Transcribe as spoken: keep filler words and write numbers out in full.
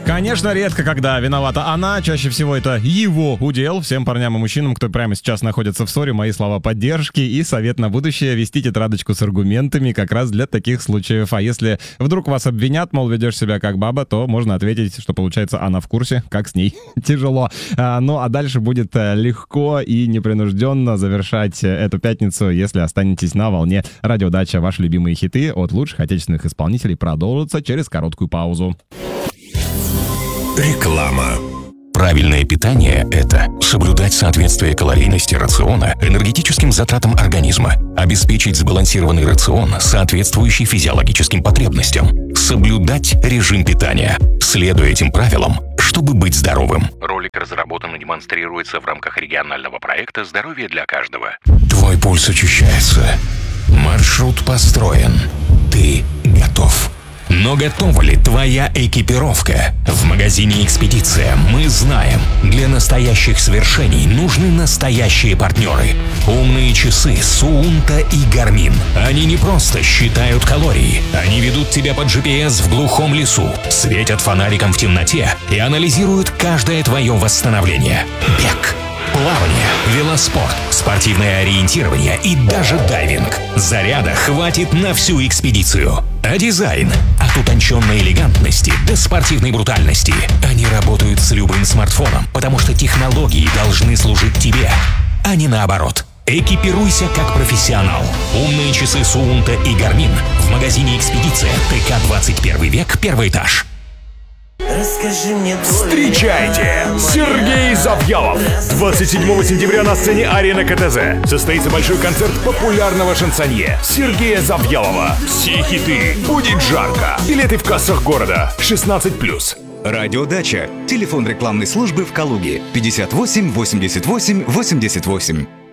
Конечно, редко, когда виновата она, чаще всего это его удел. Всем парням и мужчинам, кто прямо сейчас находится в ссоре, мои слова поддержки и совет на будущее — вести тетрадочку с аргументами как раз для таких случаев. А если вдруг вас обвинят, мол, ведешь себя как баба, то можно ответить, что получается она в курсе, как с ней тяжело. А, ну а дальше будет легко и непринужденно завершать эту пятницу, если останетесь на волне Радио Дача. Ваши любимые хиты от лучших отечественных исполнителей продолжатся через короткую паузу. Реклама. Правильное питание – это соблюдать соответствие калорийности рациона энергетическим затратам организма, обеспечить сбалансированный рацион, соответствующий физиологическим потребностям, соблюдать режим питания, следуя этим правилам, чтобы быть здоровым. Ролик разработан и демонстрируется в рамках регионального проекта «Здоровье для каждого». Твой пульс учащается. Маршрут построен. Ты готов. Но готова ли твоя экипировка? В магазине «Экспедиция» мы знаем, для настоящих свершений нужны настоящие партнеры. Умные часы Суунта и Гармин. Они не просто считают калории, они ведут тебя по джи пи эс в глухом лесу, светят фонариком в темноте и анализируют каждое твое восстановление. Бег, плавание, велоспорт, спортивное ориентирование и даже дайвинг. Заряда хватит на всю экспедицию. А дизайн? От утонченной элегантности до спортивной брутальности. Они работают с любым смартфоном, потому что технологии должны служить тебе, а не наоборот. Экипируйся как профессионал. Умные часы Суунта и Гармин в магазине «Экспедиция», ТК двадцать первый век, первый этаж. Встречайте! Сергей Завьялов! двадцать седьмого сентября на сцене Арена ка тэ зэ состоится большой концерт популярного шансонье Сергея Завьялова. Все хиты. Будет жарко. Билеты в кассах города. шестнадцать плюс. Радио Дача. Телефон рекламной службы в Калуге. пятьдесят восемь восемьдесят восемь восемьдесят восемь.